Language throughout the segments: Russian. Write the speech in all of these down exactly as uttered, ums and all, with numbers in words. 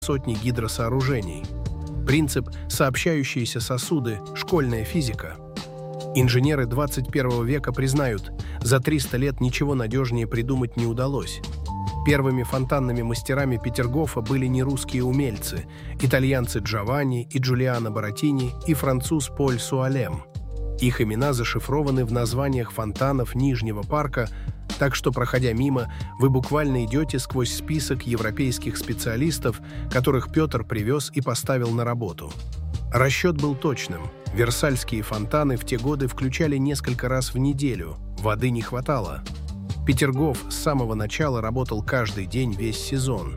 сотни гидросооружений. Принцип «сообщающиеся сосуды» – школьная физика. Инженеры двадцать первого века признают, за триста лет ничего надежнее придумать не удалось. Первыми фонтанными мастерами Петергофа были не русские умельцы, итальянцы Джованни и Джулиано Баратини и француз Поль Суалем. Их имена зашифрованы в названиях фонтанов Нижнего парка, так что, проходя мимо, вы буквально идете сквозь список европейских специалистов, которых Петр привез и поставил на работу. Расчет был точным. Версальские фонтаны в те годы включали несколько раз в неделю, воды не хватало. Петергоф с самого начала работал каждый день весь сезон.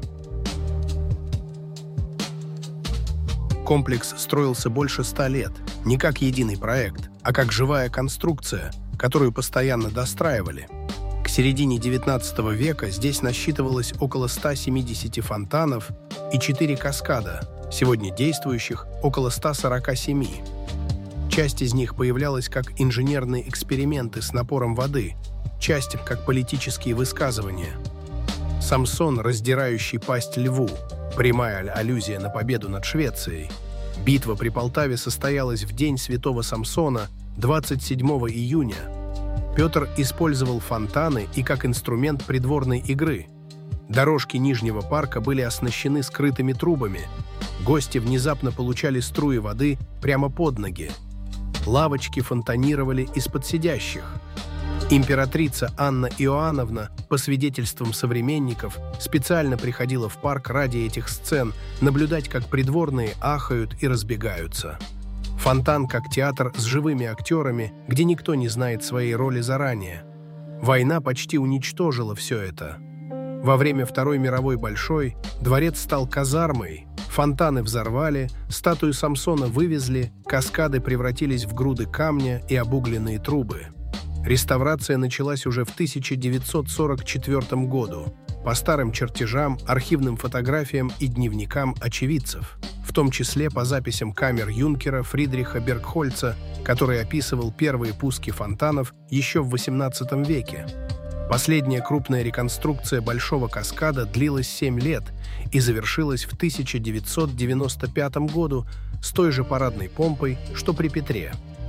Комплекс строился больше ста лет, не как единый проект, а как живая конструкция, которую постоянно достраивали. К середине девятнадцатого века здесь насчитывалось около ста семидесяти фонтанов и четыре каскада, сегодня действующих около ста сорока семи. Часть из них появлялась как инженерные эксперименты с напором воды, часть как политические высказывания. Самсон, раздирающий пасть льву, прямая аллюзия на победу над Швецией. Битва при Полтаве состоялась в день Святого Самсона, двадцать седьмого июня. Петр использовал фонтаны и как инструмент придворной игры. Дорожки Нижнего парка были оснащены скрытыми трубами. Гости внезапно получали струи воды прямо под ноги. Лавочки фонтанировали из-под сидящих. Императрица Анна Иоанновна, по свидетельствам современников, специально приходила в парк ради этих сцен, наблюдать, как придворные ахают и разбегаются. Фонтан как театр с живыми актерами, где никто не знает своей роли заранее. Война почти уничтожила все это. Во время Второй мировой Большой дворец стал казармой, фонтаны взорвали, статую Самсона вывезли, каскады превратились в груды камня и обугленные трубы. Реставрация началась уже в тысяча девятьсот сорок четвёртом году по старым чертежам, архивным фотографиям и дневникам очевидцев, в том числе по записям камер юнкера Фридриха Бергхольца, который описывал первые пуски фонтанов еще в восемнадцатом веке. Последняя крупная реконструкция Большого каскада длилась семь лет и завершилась в тысяча девятьсот девяносто пятом году с той же парадной помпой, что при Петре.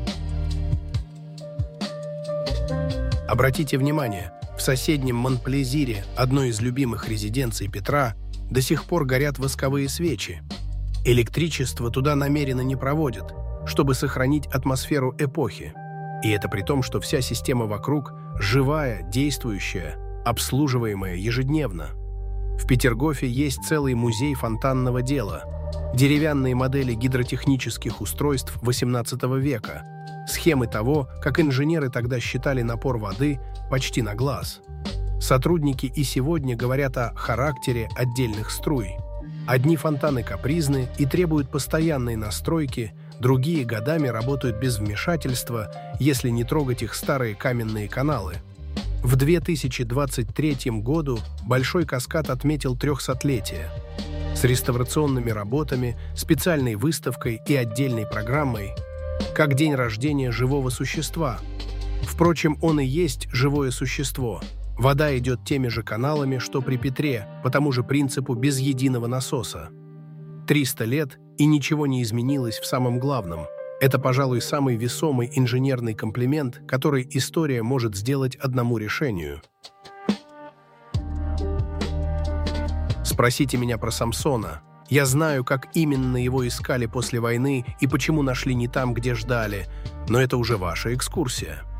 Обратите внимание, в соседнем Монплезире, одной из любимых резиденций Петра, до сих пор горят восковые свечи. Электричество туда намеренно не проводят, чтобы сохранить атмосферу эпохи. И это при том, что вся система вокруг живая, действующая, обслуживаемая ежедневно. В Петергофе есть целый музей фонтанного дела, деревянные модели гидротехнических устройств восемнадцатого века, схемы того, как инженеры тогда считали напор воды почти на глаз. Сотрудники и сегодня говорят о характере отдельных струй. Одни фонтаны капризны и требуют постоянной настройки, другие годами работают без вмешательства, если не трогать их старые каменные каналы. В две тысячи двадцать третьем году Большой каскад отметил трехсотлетие. С реставрационными работами, специальной выставкой и отдельной программой, как день рождения живого существа. Впрочем, он и есть живое существо. Вода идет теми же каналами, что при Петре, по тому же принципу без единого насоса. триста лет, и ничего не изменилось в самом главном. Это, пожалуй, самый весомый инженерный комплимент, который история может сделать одному решению. Спросите меня про Самсона. Я знаю, как именно его искали после войны и почему нашли не там, где ждали, но это уже ваша экскурсия.